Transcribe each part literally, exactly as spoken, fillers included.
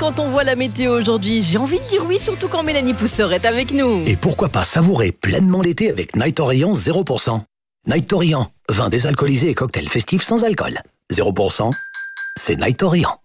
quand on voit la météo aujourd'hui. J'ai envie de dire oui, surtout quand Mélanie Pousseur est avec nous. Et pourquoi pas savourer pleinement l'été avec Night Orient zéro pour cent. Night Orient, vin désalcoolisé et cocktail festif sans alcool. zéro pour cent, c'est Night Orient.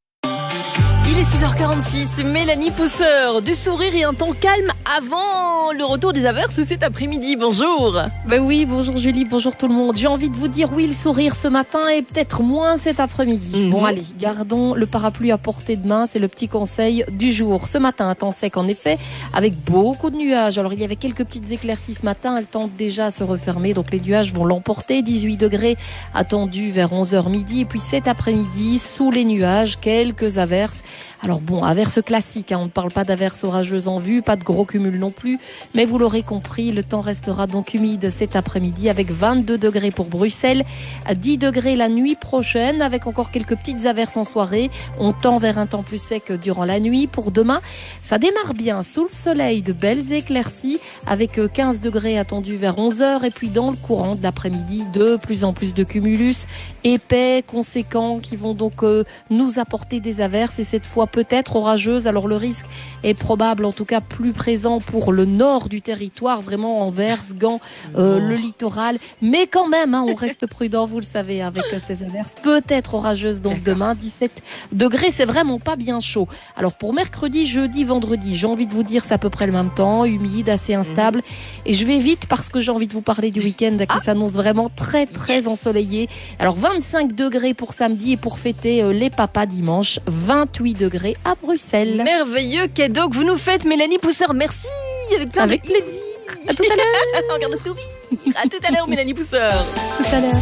Il est six heures quarante-six, Mélanie Pousseur, du sourire et un temps calme avant le retour des averses cet après-midi. Bonjour. Ben oui, bonjour Julie, bonjour tout le monde. J'ai envie de vous dire oui, le sourire ce matin et peut-être moins cet après-midi. Mmh. Bon allez, gardons le parapluie à portée de main, c'est le petit conseil du jour. Ce matin, un temps sec en effet, avec beaucoup de nuages. Alors il y avait quelques petites éclaircies ce matin, elles tendent déjà à se refermer, donc les nuages vont l'emporter. dix-huit degrés attendus vers onze heures midi. Et puis cet après-midi, sous les nuages, quelques averses. Alors bon, averses classiques, hein, on ne parle pas d'averses orageuses en vue, pas de gros cumul non plus, mais vous l'aurez compris, le temps restera donc humide cet après-midi avec vingt-deux degrés pour Bruxelles, dix degrés la nuit prochaine avec encore quelques petites averses en soirée. On tend vers un temps plus sec durant la nuit. Pour demain, ça démarre bien sous le soleil, de belles éclaircies avec quinze degrés attendus vers onze heures et puis dans le courant de l'après-midi, de plus en plus de cumulus épais, conséquents qui vont donc euh, nous apporter des averses et cette fois peut-être orageuse. Alors le risque est probable, en tout cas plus présent pour le nord du territoire, vraiment Anvers, Gand, euh, le littoral. Mais quand même, hein, on reste prudent, vous le savez, avec ces averses. Peut-être orageuses donc demain, dix-sept degrés, c'est vraiment pas bien chaud. Alors pour mercredi, jeudi, vendredi, j'ai envie de vous dire c'est à peu près le même temps, humide, assez instable. Mmh. Et je vais vite parce que j'ai envie de vous parler du week-end qui ah. s'annonce vraiment très très yes. ensoleillé. Alors vingt-cinq degrés pour samedi et pour fêter euh, les papas dimanche, vingt-huit degrés à Bruxelles. Merveilleux cadeau que vous nous faites, Mélanie Pousseur. Merci, avec plein avec de plaisir. À tout à l'heure. On regarde le sourire. À tout à l'heure, Mélanie Pousseur. Tout à l'heure.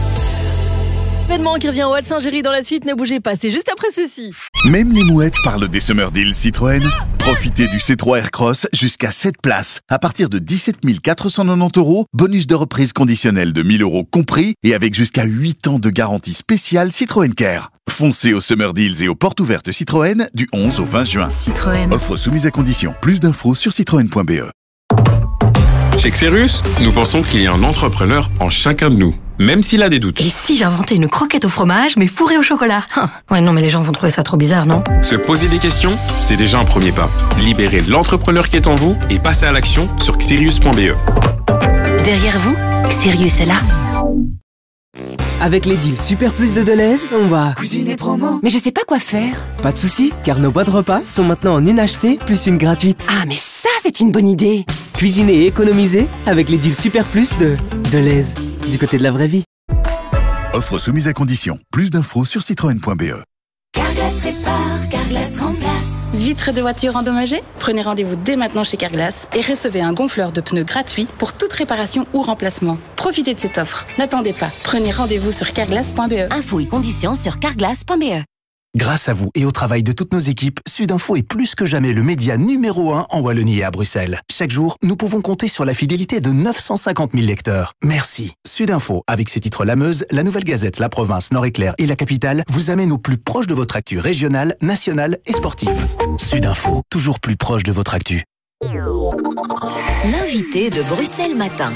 Événement qui revient au Hall Saint-Géry dans la suite. Ne bougez pas, c'est juste après ceci. Même les mouettes parlent des Summer Deals Citroën. Profitez du C trois Aircross jusqu'à sept places à partir de dix-sept mille quatre cent quatre-vingt-dix euros, bonus de reprise conditionnel de mille euros compris et avec jusqu'à huit ans de garantie spéciale Citroën Care. Foncez aux Summer Deals et aux portes ouvertes Citroën du onze au vingt juin. Citroën. Offre soumise à condition. Plus d'infos sur citroën point b e. Chez Xerius, nous pensons qu'il y a un entrepreneur en chacun de nous, même s'il a des doutes. Et si j'inventais une croquette au fromage, mais fourrée au chocolat? Hum. Ouais, non, mais les gens vont trouver ça trop bizarre, non? Se poser des questions, c'est déjà un premier pas. Libérez l'entrepreneur qui est en vous et passez à l'action sur xerius point b e. Derrière vous, Xerius est là. Avec les deals Super Plus de Deleuze, on va cuisiner promo. Mais je sais pas quoi faire. Pas de soucis, car nos boîtes repas sont maintenant en une achetée plus une gratuite. Ah, mais ça, c'est une bonne idée. Cuisiner et économiser avec les deals Super Plus de Deleuze. Du côté de la vraie vie. Offre soumise à condition. Plus d'infos sur citroën point b e. Carglass répare, Carglass remplace. Vitres de voitures endommagées? Prenez rendez-vous dès maintenant chez Carglass et recevez un gonfleur de pneus gratuit pour toute réparation ou remplacement. Profitez de cette offre. N'attendez pas. Prenez rendez-vous sur carglass point b e. Infos et conditions sur carglass point b e. Grâce à vous et au travail de toutes nos équipes, Sudinfo est plus que jamais le média numéro un en Wallonie et à Bruxelles. Chaque jour, nous pouvons compter sur la fidélité de neuf cent cinquante mille lecteurs. Merci. Sudinfo, avec ses titres La Meuse, La Nouvelle Gazette, La Province, Nord-Éclair et La Capitale, vous amène au plus proche de votre actu régionale, nationale et sportive. Sudinfo, toujours plus proche de votre actu. L'invité de Bruxelles Matin.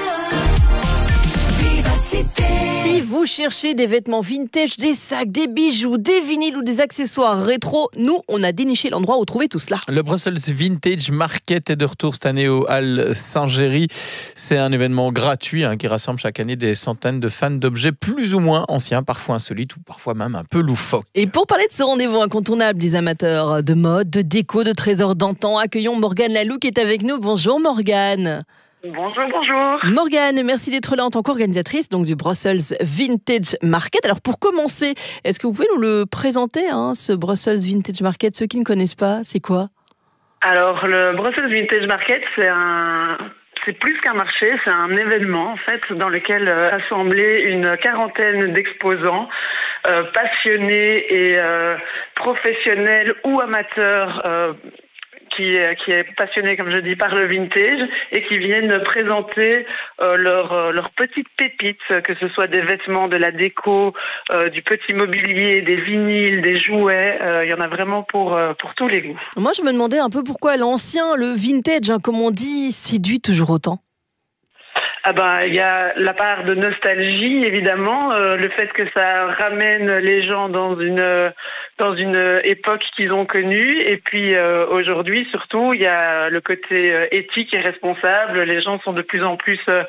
Si vous cherchez des vêtements vintage, des sacs, des bijoux, des vinyles ou des accessoires rétro, nous, on a déniché l'endroit où trouver tout cela. Le Brussels Vintage Market est de retour cette année au Hall Saint-Géry. C'est un événement gratuit hein, qui rassemble chaque année des centaines de fans d'objets plus ou moins anciens, parfois insolites ou parfois même un peu loufoques. Et pour parler de ce rendez-vous incontournable des amateurs de mode, de déco, de trésors d'antan, accueillons Morgane Lalou qui est avec nous. Bonjour Morgane. Bonjour, bonjour. Morgane, merci d'être là en tant qu'organisatrice donc, du Brussels Vintage Market. Alors pour commencer, est-ce que vous pouvez nous le présenter, hein, ce Brussels Vintage Market? Ceux qui ne connaissent pas, c'est quoi? Alors le Brussels Vintage Market, c'est un... C'est plus qu'un marché, c'est un événement en fait dans lequel euh, assemblée une quarantaine d'exposants euh, passionnés et euh, professionnels ou amateurs euh, qui, qui est passionné, comme je dis, par le vintage et qui viennent présenter euh, leurs leur petites pépites, que ce soit des vêtements, de la déco, euh, du petit mobilier, des vinyles, des jouets. Il euh, y en a vraiment pour, euh, pour tous les goûts. Moi, je me demandais un peu pourquoi l'ancien, le vintage, hein, comme on dit, séduit toujours autant. Ah ben, il y a la part de nostalgie, évidemment, euh, le fait que ça ramène les gens dans une dans une époque qu'ils ont connue, et puis euh, aujourd'hui, surtout, il y a le côté euh, éthique et responsable. Les gens sont de plus en plus euh,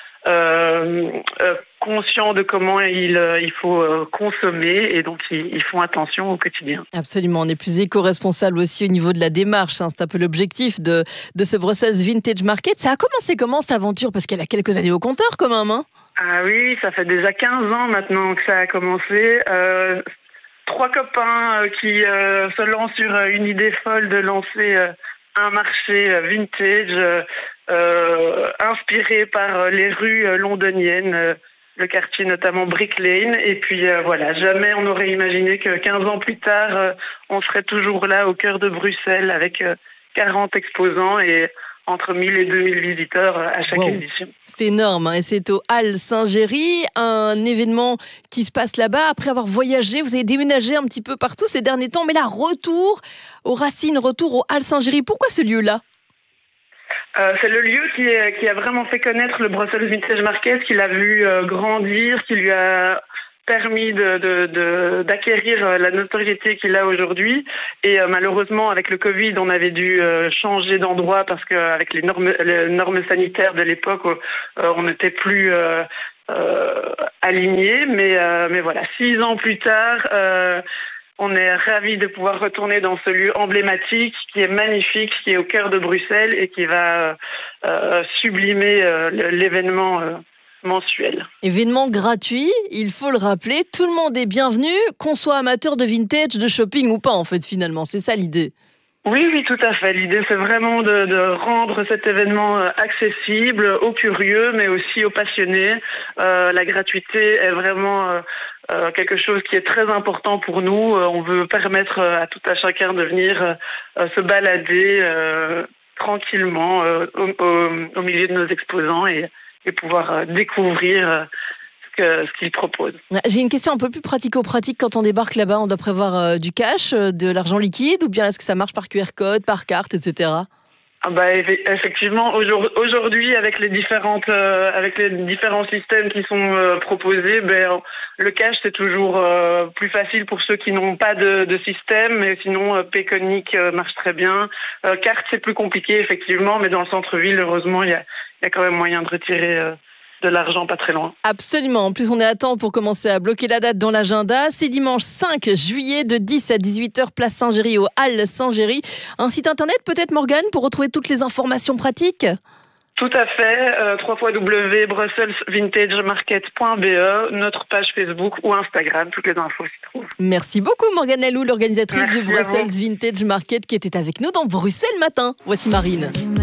euh, euh, conscients de comment il, euh, il faut euh, consommer, et donc ils, ils font attention au quotidien. Absolument, on est plus éco-responsable aussi au niveau de la démarche, hein. C'est un peu l'objectif de, de ce Brussels Vintage Market. Ça a commencé comment cette aventure? Parce qu'elle a quelques années au compteur quand même, hein. Ah oui, ça fait déjà quinze ans maintenant que ça a commencé. Euh, trois copains euh, qui euh, se lancent sur euh, une idée folle de lancer euh, un marché euh, vintage euh, euh, inspiré par euh, les rues euh, londoniennes, euh, le quartier notamment Brick Lane. Et puis euh, voilà, jamais on aurait imaginé que quinze ans plus tard, euh, on serait toujours là au cœur de Bruxelles avec euh, quarante exposants et entre mille et deux mille visiteurs à chaque wow. édition. C'est énorme, hein, et c'est au Halles Saint-Géry, un événement qui se passe là-bas. Après avoir voyagé, vous avez déménagé un petit peu partout ces derniers temps, mais là, retour aux racines, retour au Halles Saint-Géry. Pourquoi ce lieu-là ? Euh, c'est le lieu qui, est, qui a vraiment fait connaître le Brussels Vintage Market, qui l'a vu euh, grandir, qui lui a permis de, de, de, d'acquérir la notoriété qu'il a aujourd'hui. Et euh, malheureusement, avec le Covid, on avait dû euh, changer d'endroit parce qu'avec les normes, les normes sanitaires de l'époque, euh, on n'était plus euh, euh, alignés. Mais, euh, mais voilà, six ans plus tard, euh, on est ravis de pouvoir retourner dans ce lieu emblématique qui est magnifique, qui est au cœur de Bruxelles et qui va euh, sublimer euh, l'événement euh, mensuel. Événement gratuit, il faut le rappeler, tout le monde est bienvenu, qu'on soit amateur de vintage, de shopping ou pas en fait finalement, c'est ça l'idée. Oui, oui, tout à fait. L'idée, c'est vraiment de, de rendre cet événement accessible aux curieux, mais aussi aux passionnés. Euh, la gratuité est vraiment euh, euh, quelque chose qui est très important pour nous. Euh, on veut permettre à tout un chacun de venir euh, se balader euh, tranquillement euh, au, au, au milieu de nos exposants et et pouvoir découvrir ce, que, ce qu'ils proposent. J'ai une question un peu plus pratico-pratique. Quand on débarque là-bas, on doit prévoir euh, du cash, euh, de l'argent liquide, ou bien est-ce que ça marche par Q R code, par carte, et cetera. Ah bah, effectivement, aujourd'hui, avec les différentes, euh, avec les différents systèmes qui sont euh, proposés, ben, le cash c'est toujours euh, plus facile pour ceux qui n'ont pas de, de système, mais sinon euh, Payconic euh, marche très bien. Euh, carte c'est plus compliqué effectivement, mais dans le centre-ville, heureusement, il y a, y a quand même moyen de retirer euh, de l'argent pas très loin. Absolument. En plus, on est à temps pour commencer à bloquer la date dans l'agenda. C'est dimanche cinq juillet de dix à dix-huit heures, place Saint-Géry au Halles Saint-Géry. Un site internet peut-être, Morgane, pour retrouver toutes les informations pratiques ? Tout à fait, euh, w w w point brussels vintage market point b e, notre page Facebook ou Instagram, toutes les infos s'y trouvent. Merci beaucoup Morgane Laloux, l'organisatrice Merci du Brussels Vintage Market qui était avec nous dans Bruxelles Matin. Voici Marine.